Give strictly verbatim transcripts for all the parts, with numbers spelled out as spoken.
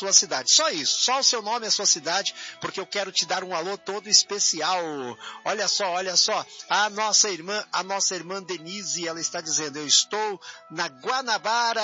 sua cidade. Só isso, só o seu nome e a sua cidade, porque eu quero te dar um alô todo especial. Olha só, olha só, a nossa irmã, a nossa irmã Denise, ela está dizendo, eu estou na Guanabara,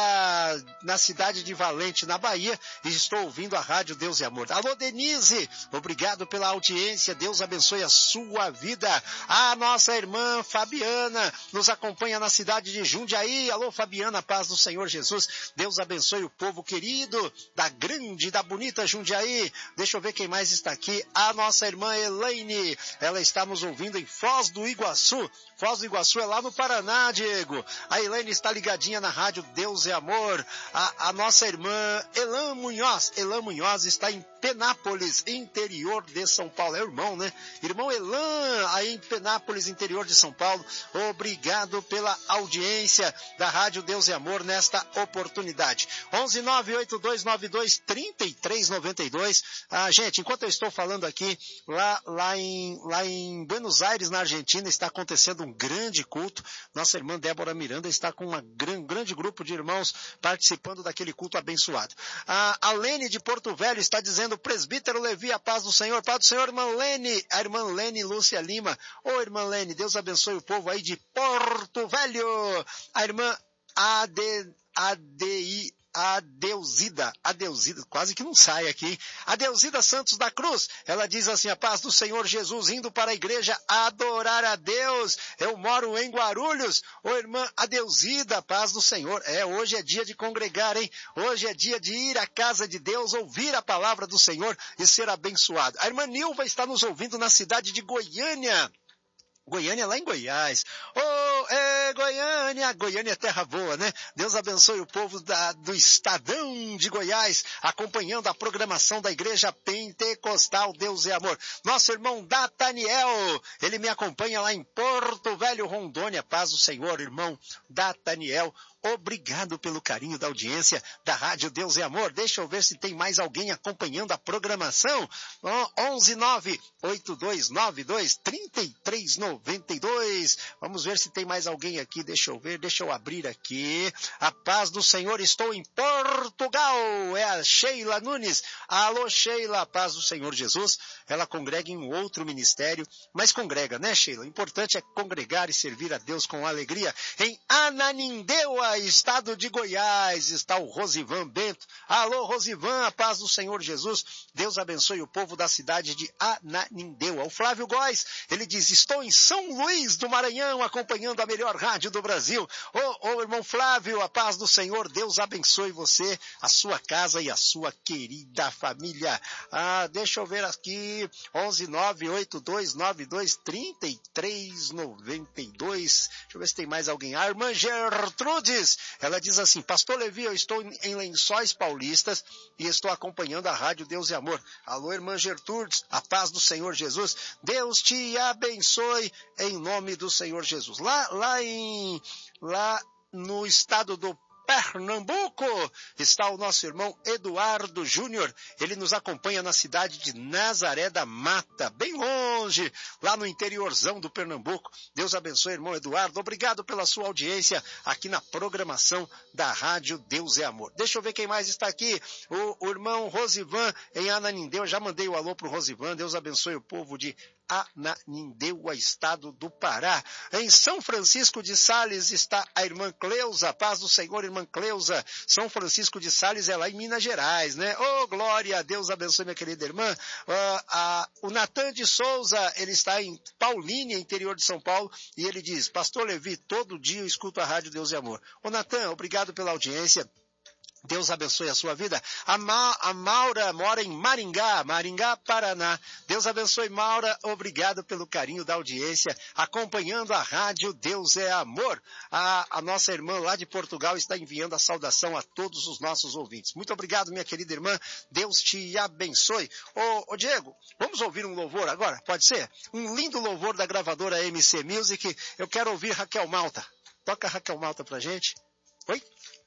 na cidade de Valente, na Bahia, e estou ouvindo a rádio Deus e Amor. Alô, Denise, obrigado pela audiência, Deus abençoe a sua vida. A nossa irmã Fabiana nos acompanha na cidade de Jundiaí. Alô, Fabiana, paz do Senhor Jesus. Deus abençoe o povo querido da grande, da bonita Jundiaí. Deixa eu ver quem mais está aqui. A nossa irmã Elaine, ela está nos ouvindo em Foz do Iguaçu. Foz do Iguaçu é lá no Paraná, Diego. A Elaine está ligadinha na rádio Deus é Amor. A, a nossa irmã Elan Munhoz, Elan Munhoz está em Penápolis, interior de São Paulo. É o irmão, né? Irmão Elan, aí em Penápolis, interior de São Paulo. Obrigado pela audiência da rádio Deus e Amor nesta oportunidade. onze nove oito dois nove dois três três nove dois. Ah, gente, enquanto eu estou falando aqui, lá, lá, em, lá em Buenos Aires, na Argentina, está acontecendo um grande culto. Nossa irmã Débora Miranda está com uma gran, grande grupo de irmãos participando daquele culto abençoado. Ah, a Lene de Porto Velho está dizendo, presbítero Levi, a paz do Senhor. Paz do Senhor, irmã Lene, a irmã Lene Lúcia Lima. Ô, irmã Lene, Deus abençoe o povo aí de Porto Velho. A irmã Ade, Adei, Adeusida, Adeusida, quase que não sai aqui. Adeusida Santos da Cruz, ela diz assim, a paz do Senhor Jesus, indo para a igreja adorar a Deus. Eu moro em Guarulhos. Ô, irmã Adeusida, paz do Senhor. É, hoje é dia de congregar, hein? Hoje é dia de ir à casa de Deus, ouvir a palavra do Senhor e ser abençoado. A irmã Nilva está nos ouvindo na cidade de Goiânia. Goiânia, lá em Goiás. Oh, é Goiânia, Goiânia é terra boa, né? Deus abençoe o povo da, do Estadão de Goiás, acompanhando a programação da Igreja Pentecostal Deus é Amor. Nosso irmão Dataniel, ele me acompanha lá em Porto Velho, Rondônia. Paz do Senhor, irmão Dataniel. Obrigado pelo carinho da audiência da Rádio Deus é Amor. Deixa eu ver se tem mais alguém acompanhando a programação. onze nove oito dois nove dois três três nove dois. Vamos ver se tem mais alguém aqui. Deixa eu ver, deixa eu abrir aqui. A paz do Senhor, estou em Portugal. É a Sheila Nunes. Alô, Sheila, a paz do Senhor Jesus. Ela congrega em um outro ministério, mas congrega, né, Sheila? O importante é congregar e servir a Deus com alegria. Em Ananindeua, estado de Goiás, está o Rosivan Bento. Alô, Rosivan, a paz do Senhor Jesus. Deus abençoe o povo da cidade de Ananindeua. O Flávio Góes, ele diz, estou em São Luís do Maranhão, acompanhando a melhor rádio do Brasil. Ô, ô, irmão Flávio, a paz do Senhor, Deus abençoe você, a sua casa e a sua querida família. Ah, deixa eu ver aqui, onze nove oito dois nove dois três três nove dois. Deixa eu ver se tem mais alguém. A irmã Gertrudes, ela diz assim, pastor Levi, eu estou em Lençóis Paulistas e estou acompanhando a rádio Deus e Amor. Alô, irmã Gertrudes, a paz do Senhor Jesus. Deus te abençoe em nome do Senhor Jesus. Lá, lá em, lá no estado do Pernambuco está o nosso irmão Eduardo Júnior. Ele nos acompanha na cidade de Nazaré da Mata, bem longe, lá no interiorzão do Pernambuco. Deus abençoe, irmão Eduardo. Obrigado pela sua audiência aqui na programação da Rádio Deus é Amor. Deixa eu ver quem mais está aqui. O, o irmão Rosivan em Ananindeua. Já mandei o alô para o Rosivan. Deus abençoe o povo de Ananindeua, estado do Pará. Em São Francisco de Sales está a irmã Cleusa, paz do Senhor, irmã Cleusa. São Francisco de Sales é lá em Minas Gerais, né? Oh, glória a Deus, abençoe minha querida irmã. Uh, a, o Natan de Souza, ele está em Paulínia, interior de São Paulo, e ele diz, pastor Levi, todo dia eu escuto a rádio Deus e Amor. Ô Natan, obrigado pela audiência. Deus abençoe a sua vida. A, Ma, a Maura mora em Maringá, Maringá, Paraná. Deus abençoe, Maura. Obrigado pelo carinho da audiência, acompanhando a rádio Deus é Amor. A, a nossa irmã lá de Portugal está enviando a saudação a todos os nossos ouvintes. Muito obrigado, minha querida irmã. Deus te abençoe. Ô, ô Diego, vamos ouvir um louvor agora? Pode ser? Um lindo louvor da gravadora M C Music. Eu quero ouvir Raquel Malta. Toca Raquel Malta pra gente. Oi?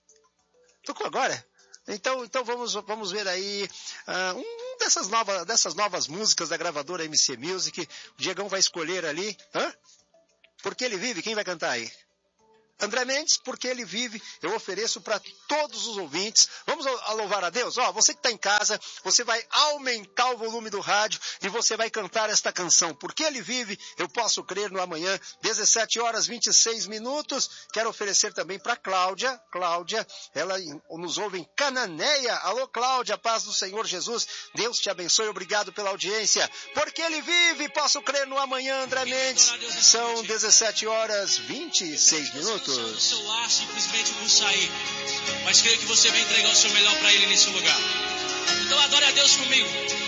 Tocou agora? Então, então vamos, vamos ver aí uh, um dessas novas, dessas novas músicas da gravadora M C Music. O Diegão vai escolher ali. Hã? Porque ele vive, quem vai cantar aí? André Mendes, porque ele vive, eu ofereço para todos os ouvintes. Vamos a louvar a Deus? Ó, você que está em casa, você vai aumentar o volume do rádio e você vai cantar esta canção. Porque ele vive, eu posso crer no amanhã, dezessete horas e vinte e seis minutos. Quero oferecer também para Cláudia. Cláudia, ela nos ouve em Cananéia. Alô, Cláudia, paz do Senhor Jesus. Deus te abençoe, obrigado pela audiência. Porque ele vive, posso crer no amanhã, André Mendes. São dezessete horas e vinte e seis minutos. No seu lar, simplesmente por sair, mas creio que você vai entregar o seu melhor para ele nesse lugar. Então adore a Deus comigo.